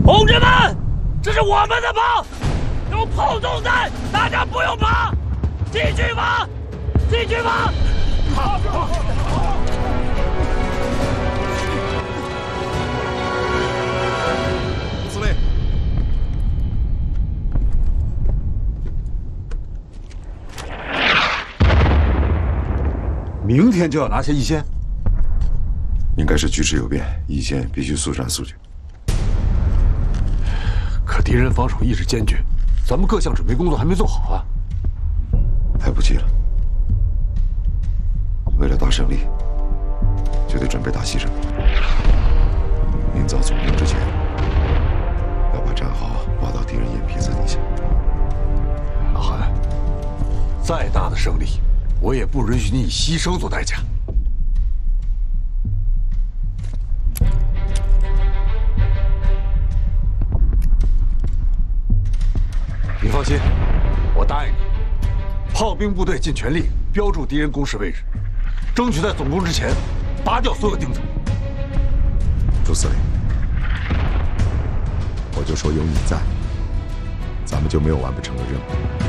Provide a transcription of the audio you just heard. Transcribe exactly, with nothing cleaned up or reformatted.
同志们，这是我们的炮，有炮筒在，大家不用怕，继续吧，继续吧。好，好，好。 吴司令， 明天就要拿下易县。 应该是局势有变，易县必须速战速决。 可敌人防守意志坚决，咱们各项准备工作还没做好啊！ 来不及了，为了大胜利，就得准备大牺牲。明早总兵之前，要把战壕挖到敌人眼皮子底下。 老韩，再大的胜利，我也不允许你以牺牲做代价。 你放心，我答应你，炮兵部队尽全力标注敌人工事位置，争取在总攻之前拔掉所有钉子。 朱司令，我就说有你在，咱们就没有完不成的任务。